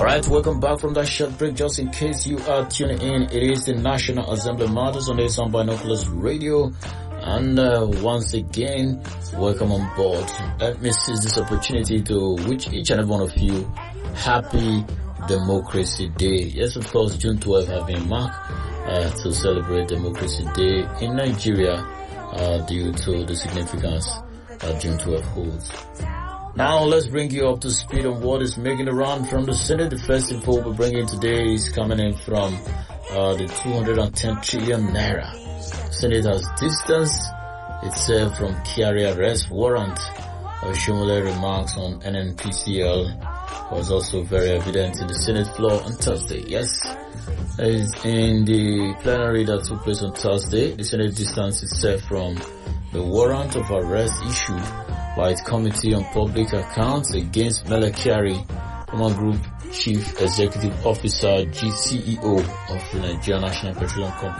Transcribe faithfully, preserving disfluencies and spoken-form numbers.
Alright, welcome back from that short break. Just in case you are tuning in, it is the National Assembly Matters on the Sun Binoculars Radio. And uh, once again, welcome on board. Let me seize this opportunity to wish each and every one of you happy Democracy Day. Yes, of course, June twelfth have been marked uh, to celebrate Democracy Day in Nigeria uh, due to the significance that June twelfth holds. Now let's bring you up to speed on what is making the round from the Senate. The first info we're bringing today is coming in from uh, the two hundred ten trillion naira. Senate has distanced itself from Kyari arrest warrant. Oshomole remarks on N N P C L was also very evident in the Senate floor on Thursday. Yes, in the plenary that took place on Thursday, the Senate distanced itself from the warrant of arrest issued by its Committee on Public Accounts against Mele Kyari, former Group Chief Executive Officer, G C E O of the Nigerian National Petroleum Company.